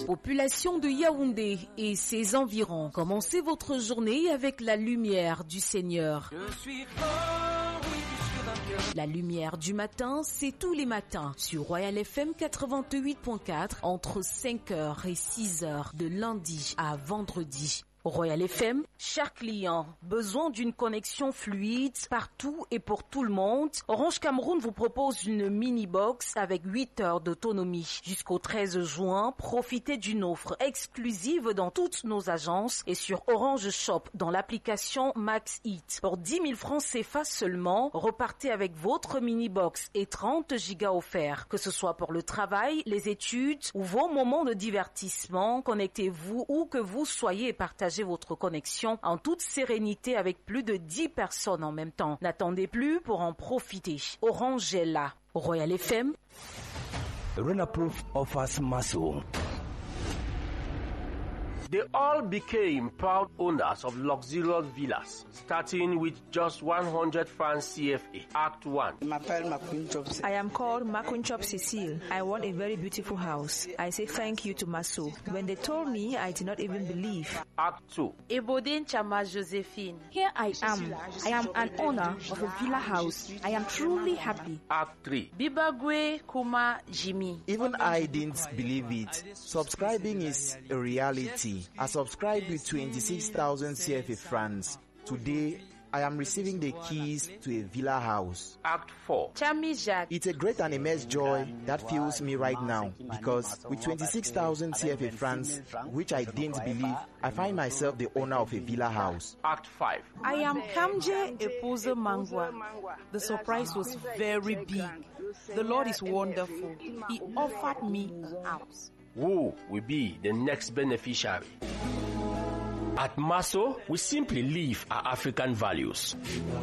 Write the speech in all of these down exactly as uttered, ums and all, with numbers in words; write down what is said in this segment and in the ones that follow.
Population de Yaoundé et ses environs, commencez votre journée avec la lumière du Seigneur. Je suis fort, oui, je suis vainqueur. La lumière du matin, c'est tous les matins sur Royal F M quatre-vingt-huit point quatre entre cinq heures et six heures de lundi à vendredi. Royal F M, chers clients, besoin d'une connexion fluide partout et pour tout le monde? Orange Cameroun vous propose une mini-box avec huit heures d'autonomie. Jusqu'au treize juin, profitez d'une offre exclusive dans toutes nos agences et sur Orange Shop dans l'application Max It. Pour dix mille francs C F A seulement, repartez avec votre mini-box et trente gigas offerts. Que ce soit pour le travail, les études ou vos moments de divertissement, connectez-vous où que vous soyez, partagez votre connexion en toute sérénité avec plus de dix personnes en même temps. N'attendez plus pour en profiter. Orange est là. Royal F M. Renaproof offers Maso. They all became proud owners of luxurious villas, starting with just one hundred francs C F A. Act one. I am called Makunchop Cecile. I want a very beautiful house. I say thank you to Maso. When they told me, I did not even believe. Act two. Ebodin Chama Josephine. Here I am. I am an owner of a villa house. I am truly happy. Act three. Bibagwe Kuma Jimmy. Even I didn't believe it. Subscribing is a reality. I subscribed with twenty-six thousand C F A francs. Today, I am receiving the keys to a villa house. Act four. Chami Jacques. It's a great and immense joy that fills me right now because with twenty-six thousand C F A francs, which I didn't believe, I find myself the owner of a villa house. Act five. I am Kamje Epoze Mangwa. The surprise was very big. The Lord is wonderful. He offered me a house. Who will be the next beneficiary? At Maso, we simply live our African values.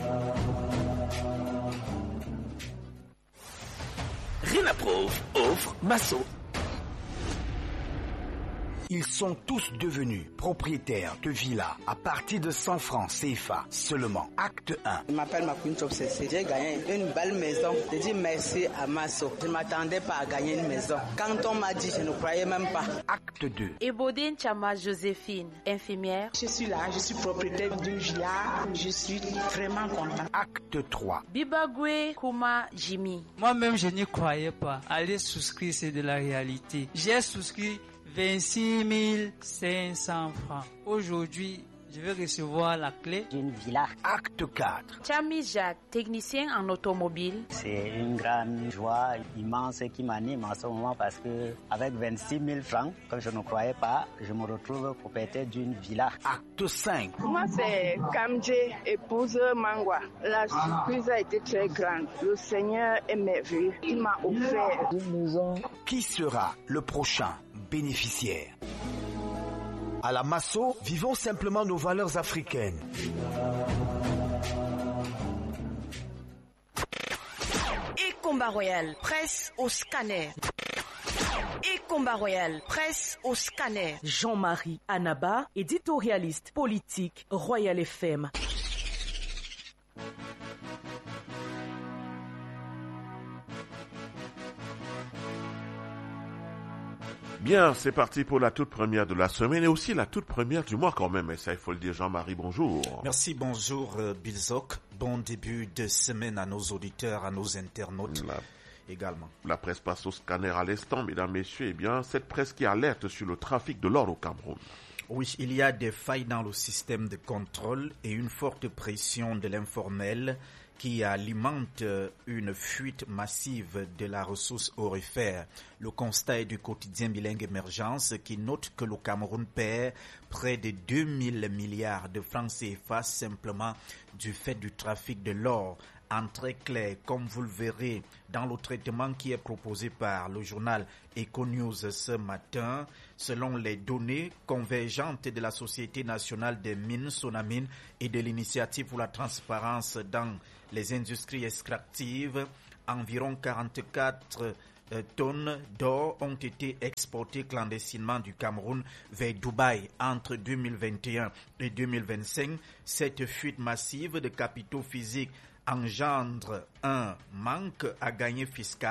Renaproof offre Maso. Ils sont tous devenus propriétaires de villas à partir de cent francs C F A seulement. Acte un. Je m'appelle Makunchop Cécile. J'ai gagné une belle maison. Je dis merci à Maso. Je ne m'attendais pas à gagner une maison. Quand on m'a dit, je ne croyais même pas. Acte deux. Ebodin Chama Josephine, infirmière. Je suis là, je suis propriétaire d'une villa. Je suis vraiment content. Acte trois. Bibagwe Kuma Jimmy. Moi-même, je n'y croyais pas. Aller souscrire, c'est de la réalité. J'ai souscrit vingt-six mille cinq cents francs. Aujourd'hui, je vais recevoir la clé d'une villa. Acte quatre. Chami Jacques, technicien en automobile. C'est une grande joie immense qui m'anime en ce moment parce que avec vingt-six mille francs, comme je ne croyais pas, je me retrouve propriétaire d'une villa. Acte cinq. Moi, c'est Kamje, épouse Mangwa. La surprise a été très grande. Le Seigneur est merveilleux. Il m'a offert une maison. Qui sera le prochain bénéficiaire? À la Maso, vivons simplement nos valeurs africaines. Et Combat Royal, presse au scanner. Et Combat Royal, presse au scanner. Jean-Marie Anaba, éditorialiste politique, Royal F M. Bien, c'est parti pour la toute première de la semaine et aussi la toute première du mois quand même. Et ça, il faut le dire, Jean-Marie, bonjour. Merci, bonjour euh, Bilzok. Bon début de semaine à nos auditeurs, à nos internautes la, également. La presse passe au scanner à l'instant, mesdames, messieurs. Eh bien, cette presse qui alerte sur le trafic de l'or au Cameroun. Oui, il y a des failles dans le système de contrôle et une forte pression de l'informel qui alimente une fuite massive de la ressource aurifère. Le constat est du quotidien bilingue Émergence qui note que le Cameroun perd près de deux mille milliards de francs C F A simplement du fait du trafic de l'or. En très clair, comme vous le verrez dans le traitement qui est proposé par le journal Econews ce matin, selon les données convergentes de la Société nationale des mines, Sonamine, et de l'Initiative pour la transparence dans les industries extractives, environ quarante-quatre euh, tonnes d'or ont été exportées clandestinement du Cameroun vers Dubaï entre deux mille vingt et un et deux mille vingt-cinq. Cette fuite massive de capitaux physiques engendre un manque à gagner fiscal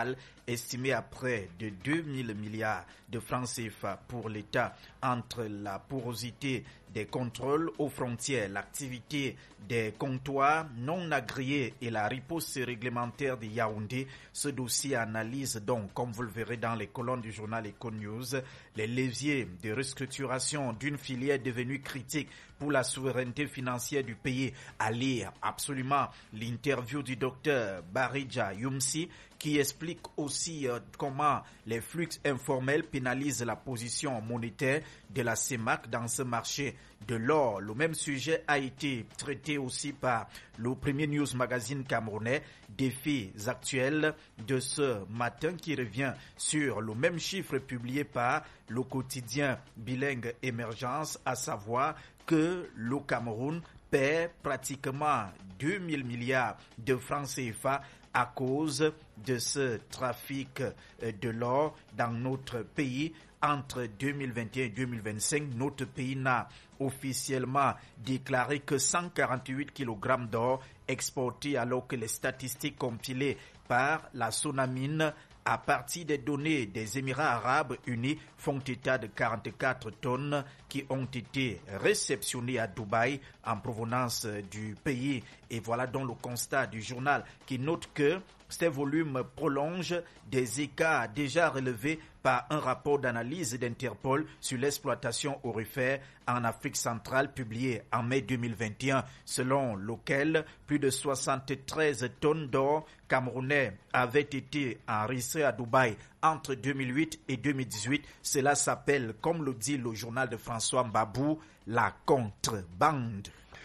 estimé à près de deux mille milliards de francs C F A pour l'État entre la porosité des contrôles aux frontières, l'activité des comptoirs non agréés et la riposte réglementaire de Yaoundé. Ce dossier analyse donc, comme vous le verrez dans les colonnes du journal Econews, les leviers de restructuration d'une filière devenue critique pour la souveraineté financière du pays. À lire absolument l'interview du docteur Barija Youmsi, qui explique aussi euh, comment les flux informels pénalisent la position monétaire de la C E M A C dans ce marché de l'or. Le même sujet a été traité aussi par le premier news magazine camerounais, Défis actuels de ce matin, qui revient sur le même chiffre publié par le quotidien bilingue Émergence, à savoir que le Cameroun perd pratiquement deux mille milliards de francs C F A à cause de ce trafic de l'or dans notre pays. Entre deux mille vingt et un et deux mille vingt-cinq, notre pays n'a officiellement déclaré que cent quarante-huit kilogrammes d'or exportés, alors que les statistiques compilées par la Sonamine à partir des données des Émirats arabes unis font état de quarante-quatre tonnes qui ont été réceptionnées à Dubaï en provenance du pays. Et voilà donc le constat du journal qui note que ces volumes prolongent des écarts déjà relevés par un rapport d'analyse d'Interpol sur l'exploitation aurifère en Afrique centrale publié en mai deux mille vingt et un, selon lequel plus de soixante-treize tonnes d'or camerounais avaient été enregistrées à Dubaï entre deux mille huit et deux mille dix-huit. Cela s'appelle, comme le dit le journal de François Mbabou, la contrebande.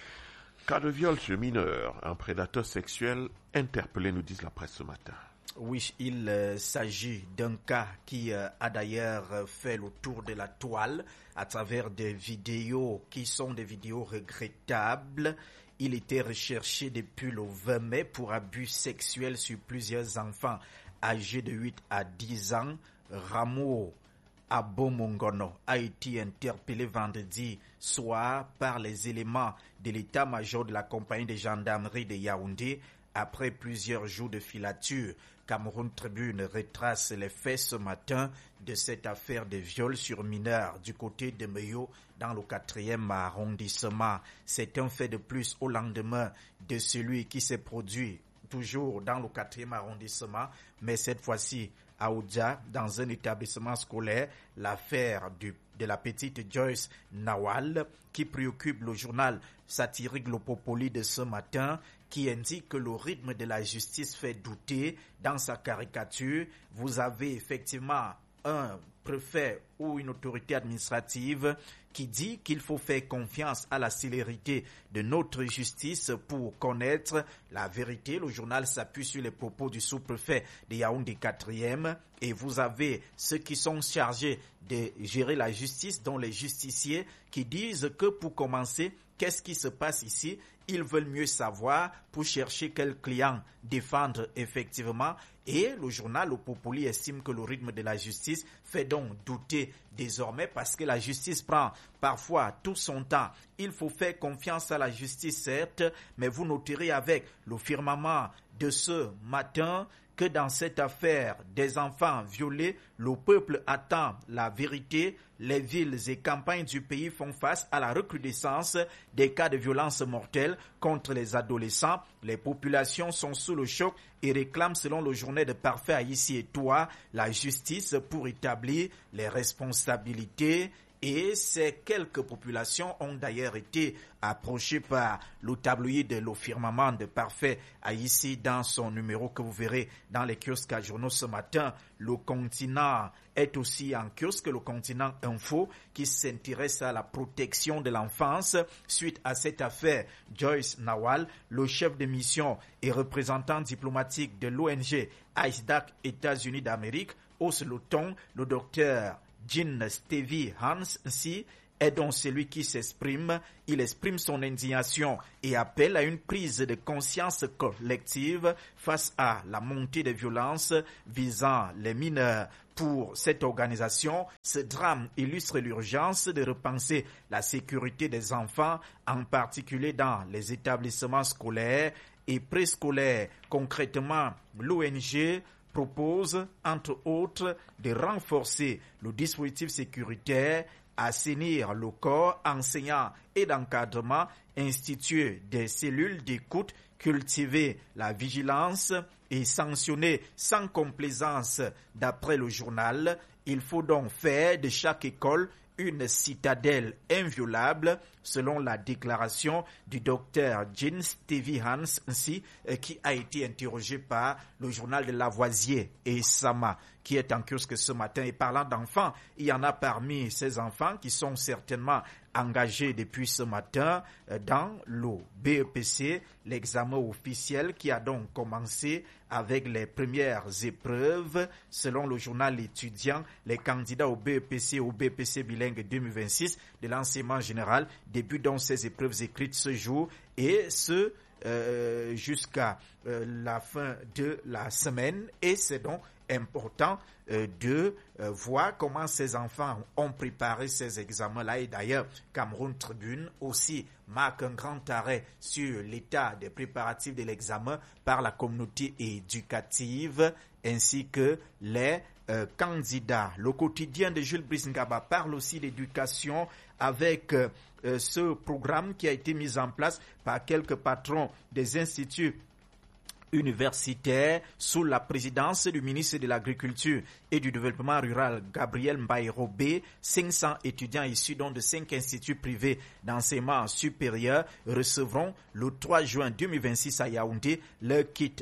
Cas de viol sur mineur, un prédateur sexuel interpellé, nous disent la presse ce matin. Oui, il euh, s'agit d'un cas qui euh, a d'ailleurs euh, fait le tour de la toile à travers des vidéos qui sont des vidéos regrettables. Il était recherché depuis le vingt mai pour abus sexuels sur plusieurs enfants âgés de huit à dix ans. Rameau Abomongono a été interpellé vendredi soir par les éléments de l'état-major de la compagnie de gendarmerie de Yaoundé après plusieurs jours de filature. Cameroun Tribune retrace les faits ce matin de cette affaire de viol sur mineurs du côté de Meyo dans le quatrième arrondissement. C'est un fait de plus au lendemain de celui qui s'est produit toujours dans le quatrième arrondissement, mais cette fois-ci à Oudja, dans un établissement scolaire, l'affaire du, de la petite Joyce Nawal qui préoccupe le journal satirique Le Popoli de ce matin, qui indique que le rythme de la justice fait douter. Dans sa caricature, vous avez effectivement un préfet ou une autorité administrative qui dit qu'il faut faire confiance à la célérité de notre justice pour connaître la vérité. Le journal s'appuie sur les propos du sous-préfet de Yaoundé quatrième et vous avez ceux qui sont chargés de gérer la justice, dont les justiciers, qui disent que pour commencer, qu'est-ce qui se passe ici? Ils veulent mieux savoir pour chercher quel client défendre effectivement. Et le journal Le Popoli estime que le rythme de la justice fait donc douter désormais parce que la justice prend parfois tout son temps. Il faut faire confiance à la justice, certes, mais vous noterez avec le firmament de ce matin que dans cette affaire des enfants violés, le peuple attend la vérité. Les villes et campagnes du pays font face à la recrudescence des cas de violence mortelle contre les adolescents. Les populations sont sous le choc et réclament, selon le journal de Parfait Haïti et Toi, la justice pour établir les responsabilités. Et ces quelques populations ont d'ailleurs été approchées par le tabloïd de Le Firmament de Parfait Haïti dans son numéro que vous verrez dans les kiosques à journaux ce matin. Le Continent est aussi en kiosque, le Continent Info, qui s'intéresse à la protection de l'enfance suite à cette affaire. Joyce Nawal, le chef de mission et représentant diplomatique de l'O N G I S D A C États-Unis d'Amérique, hausse le ton. Le docteur Jean Stevie Hans si est donc celui qui s'exprime. Il exprime son indignation et appelle à une prise de conscience collective face à la montée des violences visant les mineurs. Pour cette organisation, ce drame illustre l'urgence de repenser la sécurité des enfants, en particulier dans les établissements scolaires et préscolaires. Concrètement, l'O N G propose, entre autres, de renforcer le dispositif sécuritaire, assainir le corps enseignant et d'encadrement, instituer des cellules d'écoute, cultiver la vigilance et sanctionner sans complaisance. D'après le journal, il faut donc faire de chaque école une citadelle inviolable, selon la déclaration du docteur Jean Stevie Hans, ainsi, qui a été interrogé par le journal de Lavoisier et Sama, qui est en kiosque ce matin. Et parlant d'enfants, il y en a parmi ces enfants qui sont certainement engagés depuis ce matin dans le B E P C, l'examen officiel qui a donc commencé avec les premières épreuves. Selon le journal étudiant, les candidats au B E P C, au B E P C bilingue deux mille vingt-six de l'enseignement général débutent donc ces épreuves écrites ce jour et ce euh, jusqu'à euh, la fin de la semaine. Et c'est donc important euh, de euh, voir comment ces enfants ont préparé ces examens-là. Et d'ailleurs, Cameroun Tribune aussi marque un grand arrêt sur l'état des préparatifs de l'examen par la communauté éducative ainsi que les euh, candidats. Le quotidien de Jules Brice Ngaba parle aussi d'éducation avec euh, ce programme qui a été mis en place par quelques patrons des instituts universitaire sous la présidence du ministre de l'Agriculture et du Développement rural, Gabriel Mbaye-Robé. cinq cents étudiants issus donc de cinq instituts privés d'enseignement supérieur recevront le trois juin deux mille vingt-six à Yaoundé leur kit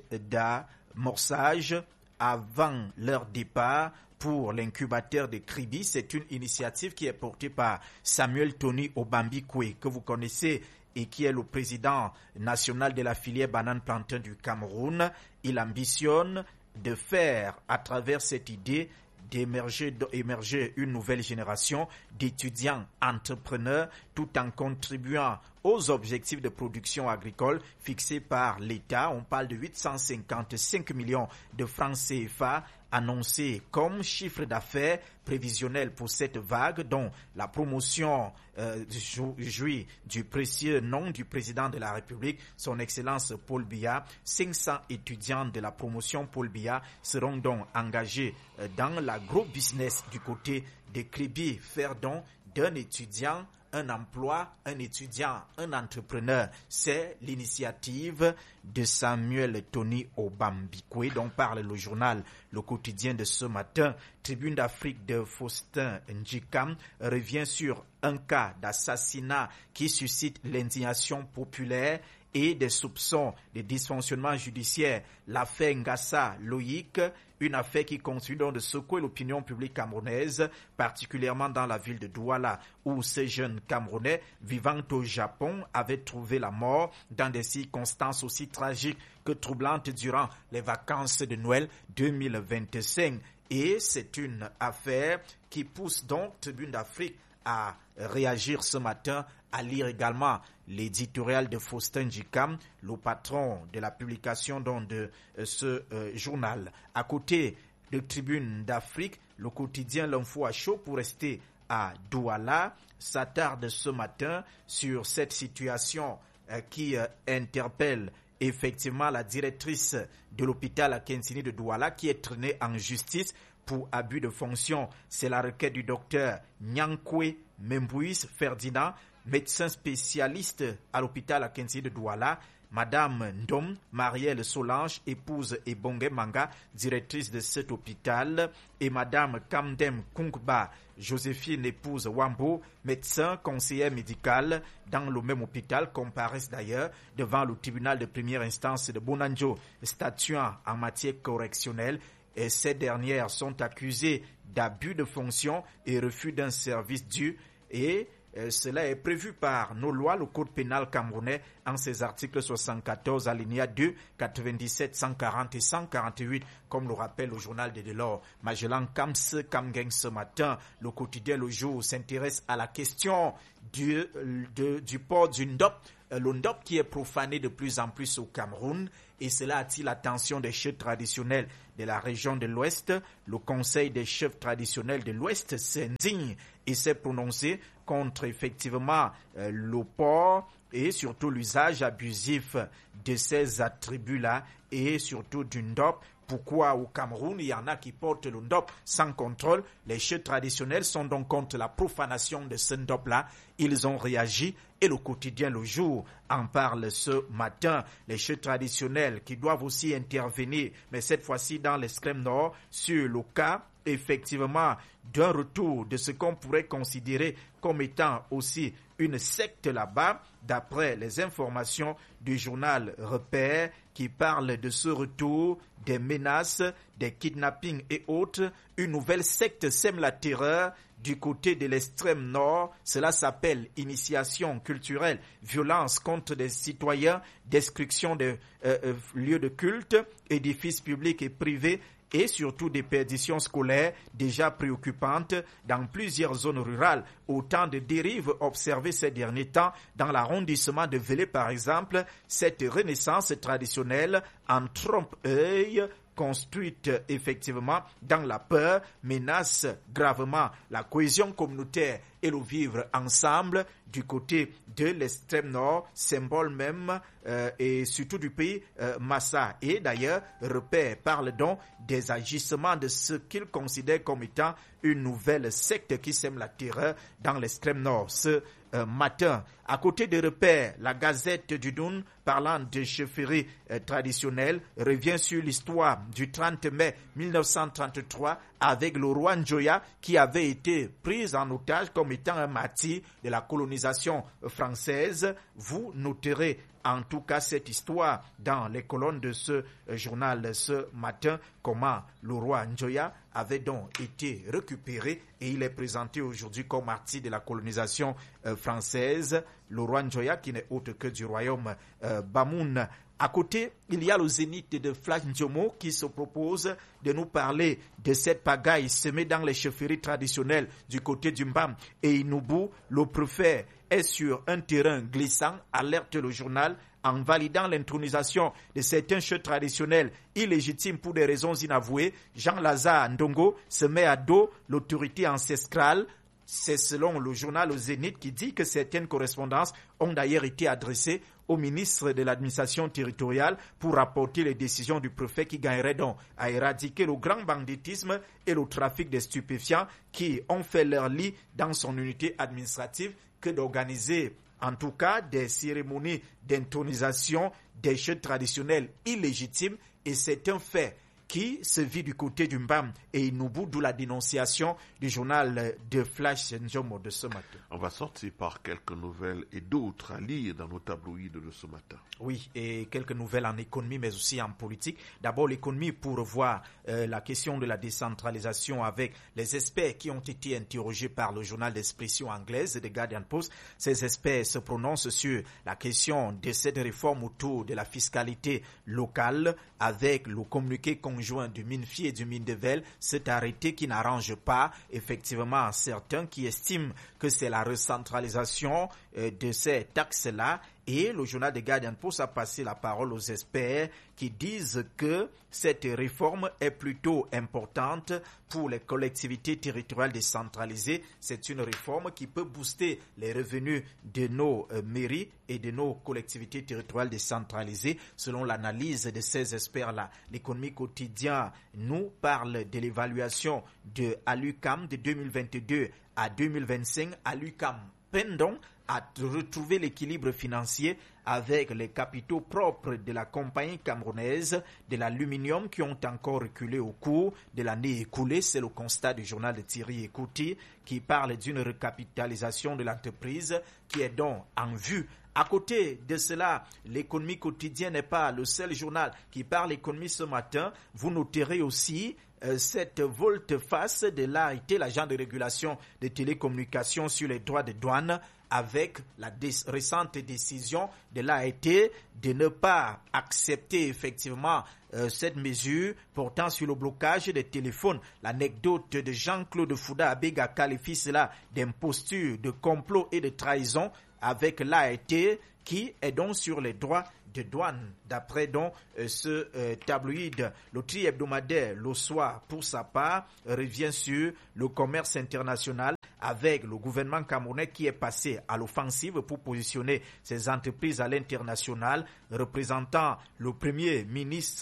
d'amorçage avant leur départ pour l'incubateur de Kribi. C'est une initiative qui est portée par Samuel Tony Obambi-Koué, que vous connaissez et qui est le président national de la filière banane-plantain du Cameroun. Il ambitionne de faire, à travers cette idée, d'émerger, d'émerger une nouvelle génération d'étudiants entrepreneurs tout en contribuant aux objectifs de production agricole fixés par l'État. On parle de huit cent cinquante-cinq millions de francs C F A annoncé comme chiffre d'affaires prévisionnel pour cette vague, dont la promotion euh, jouit du précieux nom du président de la République, son Excellence Paul Biya. cinq cents étudiants de la promotion Paul Biya seront donc engagés euh, dans l'agro-business du côté de Kribi, faire donc d'un étudiant un emploi, un étudiant, un entrepreneur. C'est l'initiative de Samuel Tony Obambi-Koué dont parle le journal Le Quotidien de ce matin. Tribune d'Afrique de Faustin Njikam revient sur un cas d'assassinat qui suscite l'indignation populaire et des soupçons de dysfonctionnement judiciaire. L'affaire Ngassa Loïc, une affaire qui continue donc de secouer l'opinion publique camerounaise, particulièrement dans la ville de Douala, où ces jeunes Camerounais vivant au Japon avaient trouvé la mort dans des circonstances aussi tragiques que troublantes durant les vacances de Noël deux mille vingt-cinq. Et c'est une affaire qui pousse donc Tribune d'Afrique à réagir ce matin, à lire également l'éditorial de Faustin Njikam, le patron de la publication donc de euh, ce euh, journal. À côté de Tribune d'Afrique, le quotidien L'Info à chaud, pour rester à Douala, s'attarde ce matin sur cette situation euh, qui euh, interpelle effectivement la directrice de l'hôpital à Kensini de Douala, qui est traînée en justice pour abus de fonction. C'est la requête du docteur Nyankwe Membouis Ferdinand, médecin spécialiste à l'hôpital à Kensini de Douala. Madame Ndom Marielle Solange, épouse Ebonge Manga, directrice de cet hôpital, et Madame Kamdem Kungba Joséphine, épouse Wambo, médecin conseillère médicale dans le même hôpital, comparaissent d'ailleurs devant le tribunal de première instance de Bonanjo, statuant en matière correctionnelle. Et ces dernières sont accusées d'abus de fonction et refus d'un service dû, et euh, cela est prévu par nos lois, le code pénal camerounais, en ses articles soixante-quatorze, alinéa deux, quatre-vingt-dix-sept, cent quarante et cent quarante-huit, comme le rappelle le journal de Delors. Magellan Kams Kamgeng ce matin, le quotidien Le Jour s'intéresse à la question du, de, du port du ndop, le ndop qui est profané de plus en plus au Cameroun, et cela attire l'attention des chefs traditionnels de la région de l'Ouest. Le Conseil des chefs traditionnels de l'Ouest s'indigne et s'est prononcé contre effectivement euh, le port et surtout l'usage abusif de ces attributs-là et surtout du ndop pourquoi au Cameroun, il y en a qui portent le ndop sans contrôle. Les chefs traditionnels sont donc contre la profanation de ce ndop-là. Ils ont réagi et le quotidien Le Jour en parle ce matin. Les chefs traditionnels qui doivent aussi intervenir, mais cette fois-ci dans l'extrême nord, sur le cas effectivement d'un retour de ce qu'on pourrait considérer comme étant aussi une secte là-bas, d'après les informations du journal Repère qui parle de ce retour, des menaces, des kidnappings et autres. Une nouvelle secte sème la terreur du côté de l'extrême nord. Cela s'appelle initiation culturelle, violence contre des citoyens, destruction de euh, euh, lieux de culte, édifices publics et privés, et surtout des perditions scolaires déjà préoccupantes dans plusieurs zones rurales. Autant de dérives observées ces derniers temps dans l'arrondissement de Velay par exemple. Cette renaissance traditionnelle en trompe-œil construite effectivement dans la peur, menace gravement la cohésion communautaire et le vivre ensemble du côté de l'extrême nord, symbole même euh, et surtout du pays euh, Massa. Et d'ailleurs, Repère parle donc des agissements de ce qu'il considère comme étant une nouvelle secte qui sème la terreur dans l'extrême nord. Ce euh, matin, à côté de Repère, la Gazette du Doun, parlant de chefferie euh, traditionnelle, revient sur l'histoire du trente mai mille neuf cent trente-trois avec le roi Njoya qui avait été pris en otage comme étant un martyr de la colonisation française. Vous noterez en tout cas cette histoire dans les colonnes de ce journal ce matin, comment le roi Njoya avait donc été récupéré et il est présenté aujourd'hui comme martyr de la colonisation euh, française. Le roi Njoya qui n'est autre que du royaume euh, Bamoun. À côté, il y a le zénith de Flash Ndiomo qui se propose de nous parler de cette pagaille semée dans les chefferies traditionnelles du côté du Mbam et Inubu. Le préfet est sur un terrain glissant, alerte le journal, en validant l'intronisation de certains chefs traditionnels illégitimes pour des raisons inavouées. Jean-Lazare Ndongo se met à dos l'autorité ancestrale. C'est selon le journal Le Zénith qui dit que certaines correspondances ont d'ailleurs été adressées au ministre de l'administration territoriale pour rapporter les décisions du préfet qui gagnerait donc à éradiquer le grand banditisme et le trafic de stupéfiants qui ont fait leur lit dans son unité administrative que d'organiser en tout cas des cérémonies d'intronisation des chefs traditionnels illégitimes. Et c'est un fait qui se vit du côté du Mbam et Inubu, d'où la dénonciation du journal de Flash Ndiomo de ce matin. On va sortir par quelques nouvelles et d'autres à lire dans nos tabloïds de ce matin. Oui, et quelques nouvelles en économie, mais aussi en politique. D'abord, l'économie pour voir euh, la question de la décentralisation avec les experts qui ont été interrogés par le journal d'expression anglaise The Guardian Post. Ces experts se prononcent sur la question de cette réforme autour de la fiscalité locale avec le communiqué conjoint du MINFI et du MINDEVEL, cet arrêté qui n'arrange pas effectivement certains qui estiment que c'est la recentralisation euh, de ces taxes-là. Et le journal The Guardian Post a passé la parole aux experts qui disent que cette réforme est plutôt importante pour les collectivités territoriales décentralisées. C'est une réforme qui peut booster les revenus de nos euh, mairies et de nos collectivités territoriales décentralisées. Selon l'analyse de ces experts-là, l'économie quotidienne nous parle de l'évaluation de Alucam de deux mille vingt-deux à deux mille vingt-cinq. Alucam peine donc à retrouver l'équilibre financier avec les capitaux propres de la compagnie camerounaise de l'aluminium qui ont encore reculé au cours de l'année écoulée. C'est le constat du journal de Thierry Ekouti qui parle d'une recapitalisation de l'entreprise qui est donc en vue. À côté de cela, l'économie quotidienne n'est pas le seul journal qui parle d'économie ce matin. Vous noterez aussi euh, cette volte-face de l'A R T, l'agent de régulation des télécommunications sur les droits de douane, avec la dé- récente décision de l'A R T de ne pas accepter effectivement euh, cette mesure portant sur le blocage des téléphones. L'anecdote de Jean-Claude Fouda Abega qualifie cela d'imposture, de complot et de trahison avec l'A R T qui est donc sur les droits de douane. D'après donc euh, ce euh, tabloïd, le tri-hebdomadaire Le Soir, pour sa part, revient sur le commerce international avec le gouvernement camerounais qui est passé à l'offensive pour positionner ses entreprises à l'international, représentant le premier ministre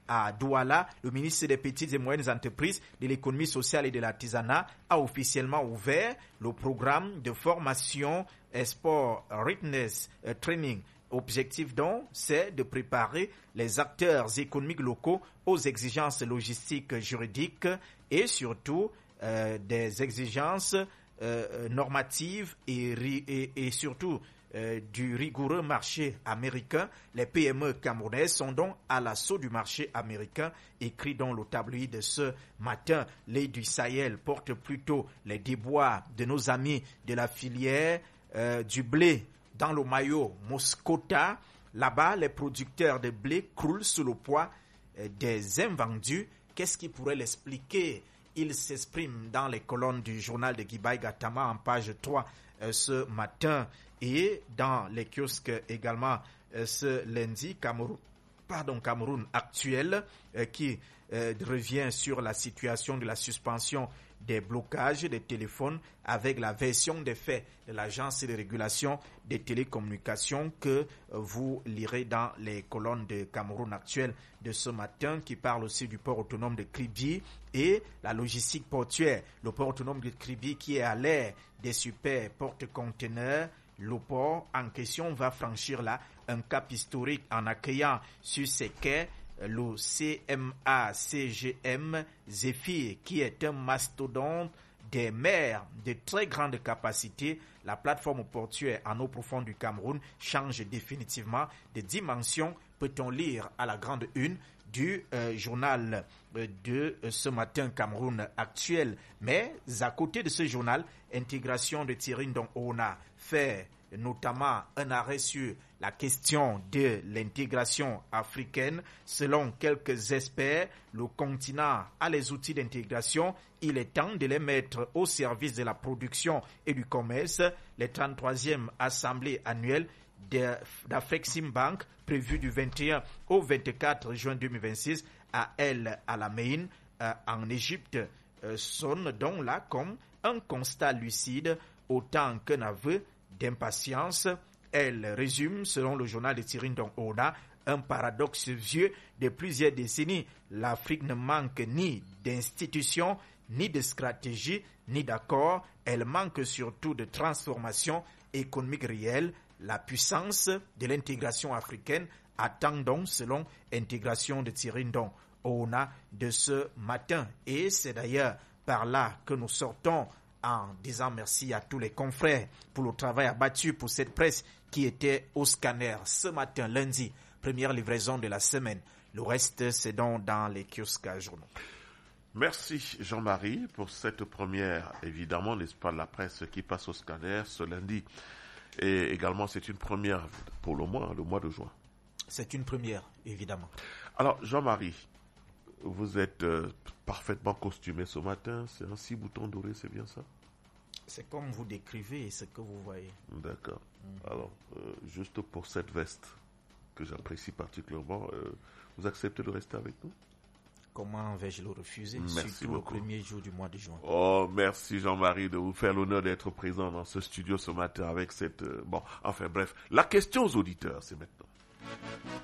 à Douala, le ministre des Petites et Moyennes Entreprises, de l'économie sociale et de l'artisanat a officiellement ouvert le programme de formation Sport Readiness Training. Objectif donc, c'est de préparer les acteurs économiques locaux aux exigences logistiques, juridiques et surtout euh, des exigences euh, normatives et, et, et surtout euh, du rigoureux marché américain. Les P M E camerounaises sont donc à l'assaut du marché américain, écrit dans le tabloïd ce matin. Les du Sahel portent plutôt les déboires de nos amis de la filière euh, du blé dans le maillot Moscota. Là-bas, les producteurs de blé croulent sous le poids euh, des invendus. Qu'est-ce qui pourrait l'expliquer? Il s'exprime dans les colonnes du journal de Guibaï Gatama en page trois euh, ce matin et dans les kiosques également euh, ce lundi. Cameroun, pardon, Cameroun actuel euh, qui euh, revient sur la situation de la suspension des blocages des téléphones avec la version des faits de l'Agence de régulation des télécommunications que vous lirez dans les colonnes de Cameroun actuel de ce matin, qui parle aussi du port autonome de Kribi et la logistique portuaire. Le port autonome de Kribi qui est à l'ère des super porte-conteneurs. Le port en question va franchir là un cap historique en accueillant sur ses quais le C M A C G M Zephyr, qui est un mastodonte des mers de très grande capacité. La plateforme portuaire en eau profonde du Cameroun change définitivement de dimension, peut-on lire à la grande une du euh, journal euh, de euh, ce matin Cameroun actuel. Mais à côté de ce journal, intégration de Thierry Ndong-Ona fait notamment un arrêt sur la question de l'intégration africaine. Selon quelques experts, le continent a les outils d'intégration. Il est temps de les mettre au service de la production et du commerce. Les trente-troisième assemblée annuelle d'Afreximbank, prévue du vingt et un au vingt-quatre juin deux mille vingt-six à El Alamein, euh, en Égypte, euh, sonne donc là comme un constat lucide autant qu'un aveu d'impatience. Elle résume, selon le journal de Thierry Ndong-Ona, un paradoxe vieux de plusieurs décennies. L'Afrique ne manque ni d'institutions, ni de stratégie, ni d'accord. Elle manque surtout de transformation économique réelle. La puissance de l'intégration africaine attend donc, selon intégration de Thierry Ndong-Ona de ce matin. Et c'est d'ailleurs par là que nous sortons en disant merci à tous les confrères pour le travail abattu pour cette presse qui était au scanner ce matin, lundi, première livraison de la semaine. Le reste, c'est donc dans les kiosques à journaux. Merci Jean-Marie pour cette première, évidemment, n'est-ce pas, la presse qui passe au scanner ce lundi. Et également, c'est une première pour le mois, le mois de juin. C'est une première, évidemment. Alors, Jean-Marie, vous êtes euh, parfaitement costumé ce matin. C'est un six boutons doré, c'est bien ça? C'est comme vous décrivez ce que vous voyez. D'accord. Mmh. Alors, euh, juste pour cette veste que j'apprécie particulièrement, euh, vous acceptez de rester avec nous? Comment vais-je le refuser? Merci Surtout beaucoup. Le premier jour du mois de juin. Oh, merci Jean-Marie de vous faire l'honneur d'être présent dans ce studio ce matin avec cette... Euh, bon, enfin bref, la question aux auditeurs, c'est maintenant.